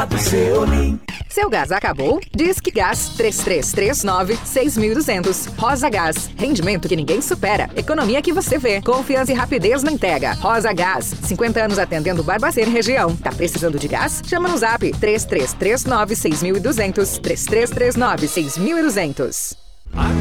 Seu gás acabou? Disque Gás 3339-6200. Rosa Gás. Rendimento que ninguém supera. Economia que você vê. Confiança e rapidez na entrega. Rosa Gás. 50 anos atendendo Barbacena e região. Tá precisando de gás? Chama no zap 3339-6200. 3339-6200.